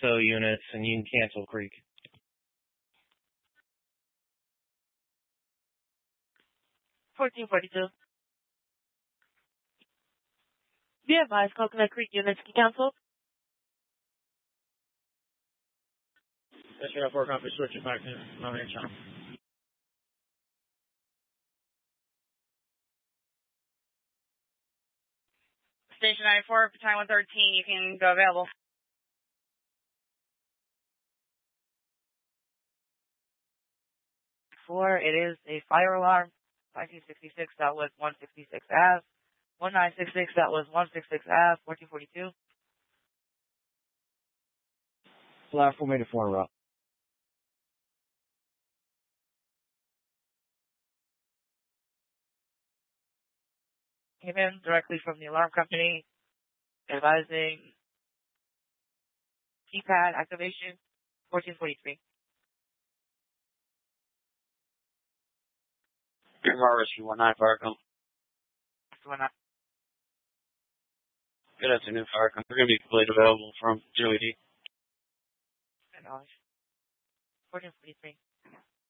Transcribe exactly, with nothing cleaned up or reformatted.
O units, and you can cancel Creek. fourteen forty-two. Be advised, Coconut Creek units can cancel. Station four, copy, switch it back to Mount Channel. Station ninety-four, time one thirteen, you can go available. Four, it is a fire alarm. nineteen sixty-six, that was one sixty-six Ave. nineteen sixty-six, that was one sixty-six Ave. fourteen forty-two. Flat four made a four route. Came in directly from the alarm company, advising keypad activation, fourteen forty-three. Greenmar Rescue one nine Fire Company. Good afternoon, Fire Company. We're going to be completely available from Julie D. fourteen forty-three.